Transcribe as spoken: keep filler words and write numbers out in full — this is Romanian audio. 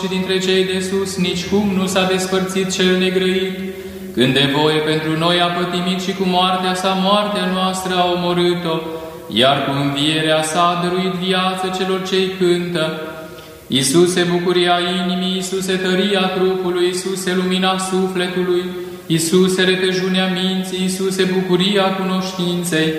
și dintre cei de sus, nici cum nu s-a despărțit cel negrăit, când de voie pentru noi a pătimit și cu moartea sa, moartea noastră a omorât-o, iar cu învierea sa a dăruit viață celor ce-i cântă. Iisuse, bucuria inimii, Iisuse, tăria trupului, Iisuse, lumina sufletului, Iisuse, repejunea minții, Iisuse, bucuria cunoștinței,